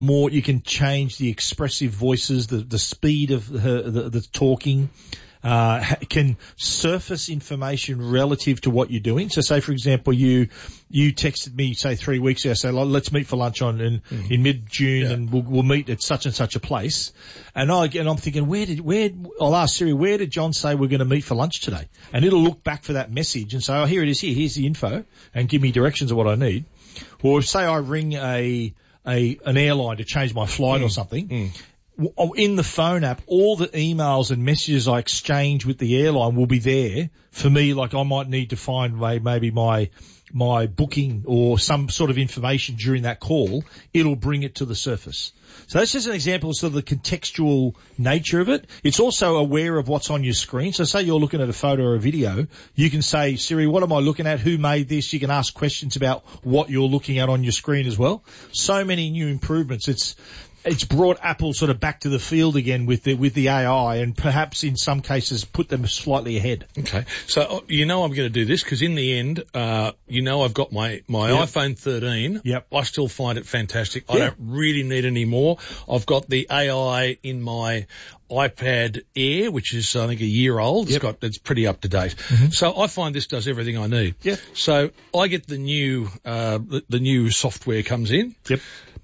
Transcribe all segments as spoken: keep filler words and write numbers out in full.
more, you can change the expressive voices, the, the speed of her, the, the talking. Uh, can surface information relative to what you're doing. So say, for example, you, you texted me, say, three weeks ago, say, let's meet for lunch on in, mm-hmm. in mid-June yeah. and we'll, we'll meet at such and such a place. And I, and I'm thinking, where did, where, I'll ask Siri, where did John say we're going to meet for lunch today? And it'll look back for that message and say, oh, here it is here, here's the info, and give me directions of what I need. Or if, say, I ring a, a, an airline to change my flight mm. or something. Mm. In the phone app, all the emails and messages I exchange with the airline will be there for me. Like I might need to find maybe my my booking or some sort of information during that call. It'll bring it to the surface. So that's just an example of sort of the contextual nature of it. It's also aware of what's on your screen. So say you're looking at a photo or a video, you can say, Siri, what am I looking at? Who made this? You can ask questions about what you're looking at on your screen as well. So many new improvements. It's It's brought Apple sort of back to the field again with the, with the A I and perhaps in some cases put them slightly ahead. Okay. So, you know I'm going to do this because in the end, uh, you know I've got my, my yep. iPhone thirteen. Yep. I still find it fantastic. I yep. don't really need any more. I've got the A I in my iPad Air, which is, I think, a year old. It's yep. got, it's pretty up to date. Mm-hmm. So I find this does everything I need. Yep. So I get the new, uh, the, the new software comes in. Yep.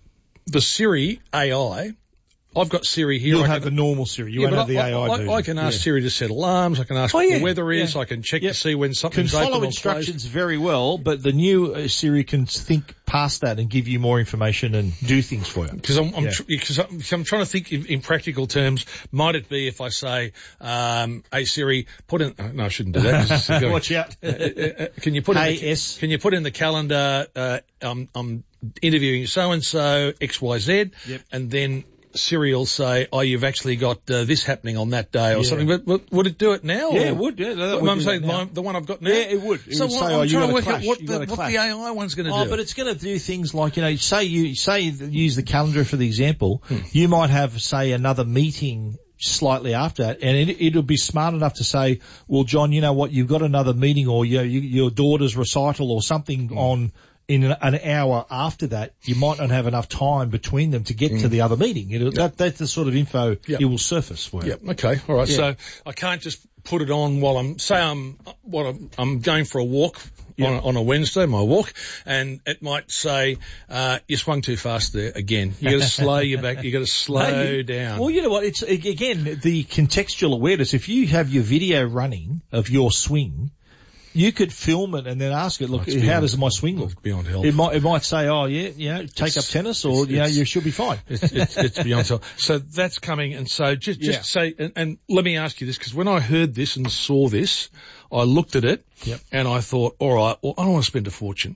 The Siri A I, I've got Siri here. You'll I have can, the normal Siri. You yeah, won't have the I, A I I, version. I can ask yeah. Siri to set alarms. I can ask oh, what yeah. the weather is. Yeah. I can check yep. to see when something's can open follow or instructions closed. very well, but the new uh, Siri can think past that and give you more information and do things for you. Because I'm, I'm, yeah. tr- cause I'm, I'm trying to think in, in practical terms. Might it be if I say, um, "Hey Siri, put in"? Oh, no, I shouldn't do that. Going, Watch out. uh, uh, can you put hey, in? The, S. Can you put in the calendar? Uh, I'm, I'm interviewing so and so X Y Z, yep. and then Siri will say, "Oh, you've actually got uh, this happening on that day," or yeah. something. But, but would it do it now? Yeah, or? it would. Yeah, that Well, would I'm do saying that now. my, the one I've got now. Yeah, it would. It so would say, I'm oh, trying you to got work a clash. out what, you the, got a what clash. the A I one's going to oh, do. but it's going to do things like, you know, say you say use the calendar for the example. Hmm. You might have, say, another meeting slightly after that, and it, it'll be smart enough to say, well, John, you know what, you've got another meeting, or you know, you, your daughter's recital or something hmm. on in an hour after that. You might not have enough time between them to get mm. to the other meeting. It'll, yep. that, that's the sort of info yep. it will surface for you. Yeah. Okay. All right. Yeah. So I can't just put it on while I'm, say I'm, what I'm, I'm going for a walk yep. on, a, on a Wednesday, my walk, and it might say, uh, you swung too fast there again. You got to slow your back. You got to slow no, you, down. Well, you know what? It's, again, the contextual awareness. If you have your video running of your swing, you could film it and then ask it, look, oh, how beyond, does my swing look? It's beyond help. It might, it might say, oh yeah, you know, take it's, up tennis, or, you know, you should be fine. It's, it's, it's beyond help. So that's coming, and so just, just yeah. say, and, and let me ask you this, because when I heard this and saw this, I looked at it, yep. and I thought, all right, well, I don't want to spend a fortune.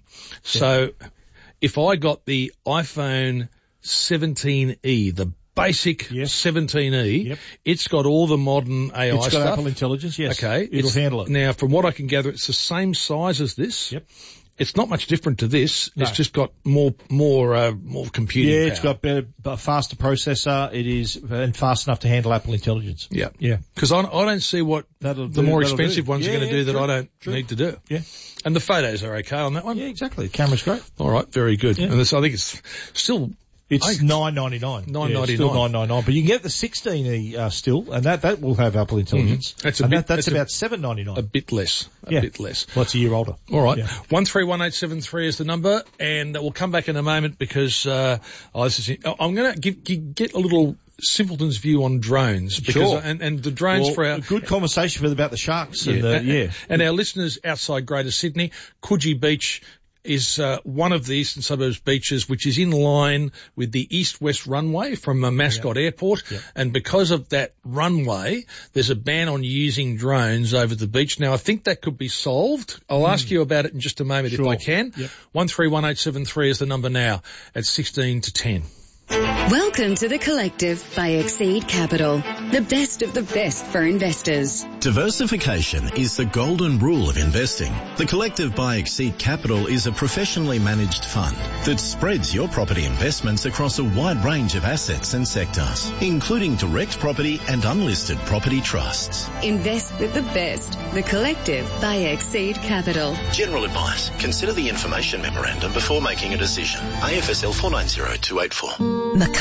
So yeah. if I got the iPhone seventeen E, the basic yes. seventeen E, yep. it's got all the modern A I it's stuff. It's got Apple Intelligence, yes. Okay. It'll handle it. Now, from what I can gather, it's the same size as this. Yep. It's not much different to this. No. It's just got more, more, uh, more computing Yeah, power. it's got better, faster processor. It is, and fast enough to handle Apple Intelligence. Yeah. Yeah. Because I, I don't see what that'll the do, more that'll expensive do. ones yeah, are going to yeah, do that true, I don't true. need to do. Yeah. And the photos are okay on that one? Yeah, exactly. The camera's great. All right. Very good. Yeah. And this, I think it's still... It's nine ninety nine. Nine ninety nine. Still nine ninety nine. But you can get the sixteen E uh, still, and that that will have Apple Intelligence. Mm-hmm. That's a and bit, that, that's that's about a, seven ninety nine. A bit less. A yeah. bit less. Well, it's a year older. All right. Yeah. One three one eight seven three is the number, and we'll come back in a moment because uh, oh, this is. I'm going to get a little simpleton's view on drones because sure. and, and the drones well, for our a good conversation with about the sharks. Yeah. And, uh, and, yeah. and our listeners outside Greater Sydney, Coogee Beach is uh, one of the eastern suburbs beaches which is in line with the east-west runway from uh, Mascot yep. Airport. Yep. And because of that runway, there's a ban on using drones over the beach. Now, I think that could be solved. I'll mm. ask you about it in just a moment sure. if I can. Yep. one three one eight seven three is the number now at sixteen to ten. Welcome to The Collective by Exceed Capital. The best of the best for investors. Diversification is the golden rule of investing. The Collective by Exceed Capital is a professionally managed fund that spreads your property investments across a wide range of assets and sectors, including direct property and unlisted property trusts. Invest with the best. The Collective by Exceed Capital. General advice. Consider the information memorandum before making a decision. A F S L four nine zero two eight four.